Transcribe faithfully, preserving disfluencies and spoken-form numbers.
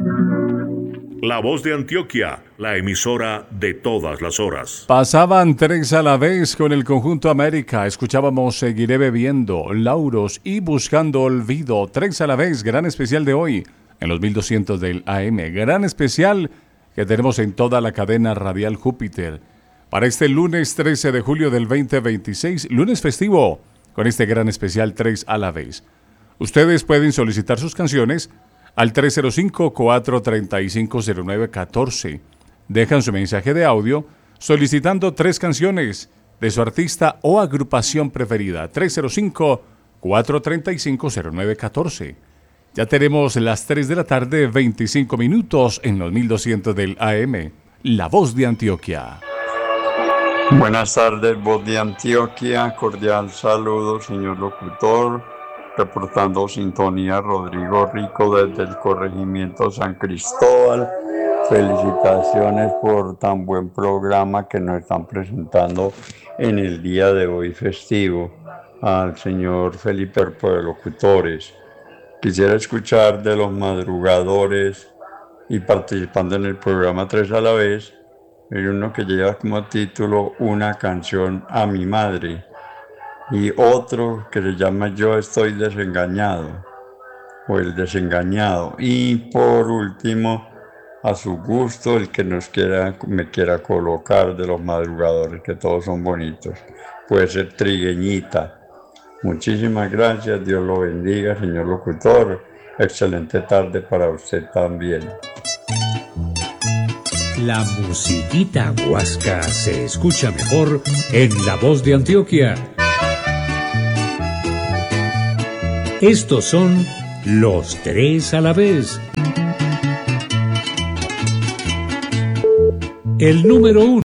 La Voz de Antioquia, la emisora de todas las horas. Pasaban tres a la vez con el conjunto América. Escuchábamos Seguiré bebiendo, Lauros y Buscando olvido. Tres a la vez, gran especial de hoy en los mil doscientos del A M. Gran especial que tenemos en toda la cadena radial Júpiter. Para este lunes trece de julio del veinte veintiséis, lunes festivo, con este gran especial tres a la vez. Ustedes pueden solicitar sus canciones al tres cero cinco, cuatro tres cinco, cero nueve uno cuatro. Dejan su mensaje de audio solicitando tres canciones de su artista o agrupación preferida. tres cero cinco, cuatro tres cinco, cero nueve uno cuatro. Ya tenemos las tres de la tarde, veinticinco minutos en los mil doscientos del A M. La Voz de Antioquia. Buenas tardes, Voz de Antioquia. Cordial saludo, señor locutor. Reportando sintonía, Rodrigo Rico desde el corregimiento San Cristóbal. Felicitaciones por tan buen programa que nos están presentando en el día de hoy festivo al señor Felipe de Locutores. Quisiera escuchar de los madrugadores y participando en el programa Tres a la Vez, hay uno que lleva como título Una canción a mi madre. Y otro que se llama Yo estoy desengañado, o El desengañado. Y por último, a su gusto, el que nos quiera, me quiera colocar de los madrugadores, que todos son bonitos. Puede ser Trigueñita. Muchísimas gracias, Dios lo bendiga, señor locutor. Excelente tarde para usted también. La musiquita huasca se escucha mejor en La Voz de Antioquia. Estos son los tres a la vez. El número uno.